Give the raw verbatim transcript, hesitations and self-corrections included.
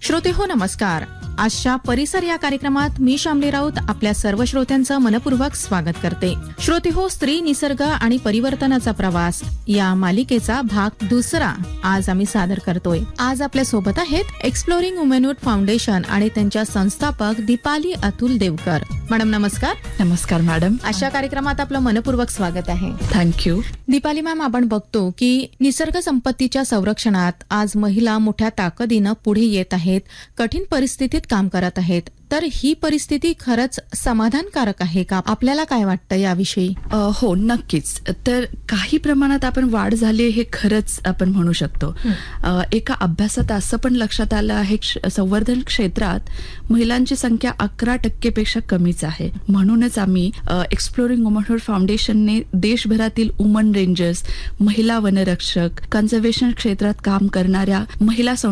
श्रोते हो नमस्कार. आजच्या परिसर या कार्यक्रमात मी शामली राऊत आपल्या सर्व श्रोत्यांचं मनपूर्वक स्वागत करते. श्रोते हो, स्त्री, निसर्ग आणि परिवर्तनाचा प्रवास या मालिकेचा भाग दुसरा आज आम्ही सादर करतोय. आज आपल्या सोबत आहेत एक्सप्लोरिंग वुमनहुड फाउंडेशन आणि त्यांच्या संस्थापक दीपाली अतुल देवकर. मॅडम नमस्कार. नमस्कार मॅडम. अशा कार्यक्रमात आपलं मनपूर्वक स्वागत आहे. थँक्यू. दीपाली मॅम, आपण बघतो की निसर्ग संपत्तीच्या संरक्षणात आज महिला मोठ्या ताकदीनं पुढे येत आहेत, कठीण परिस्थितीत काम करत आहेत. तर ही परिस्थिती खरंच समाधानकारक आहे का? आपल्याला काय वाटतं याविषयी? हो, नक्कीच. तर काही प्रमाणात आपण वाढ झाली हे खरंच आपण म्हणू शकतो. एका अभ्यासात असं पण लक्षात आलं आहे संवर्धन क्षेत्रात महिलांची संख्या अकरा टक्केपेक्षा कमीच आहे. म्हणूनच आम्ही एक्सप्लोरिंग वुमनहुड फाउंडेशनने देशभरातील वुमन रेंजर्स, महिला वनरक्षक, कन्झर्वेशन क्षेत्रात काम करणाऱ्या महिला